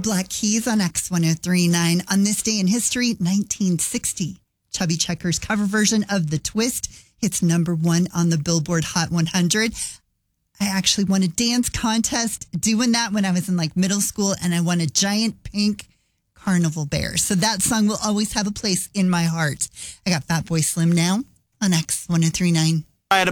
Black Keys on X1039. On this day in history, 1960, Chubby Checker's cover version of The Twist hits number 1 on the Billboard Hot 100. I actually won a dance contest doing that when I was in like middle school, and I won a giant pink carnival bear. So that song will always have a place in my heart. I got Fatboy Slim now on X1039.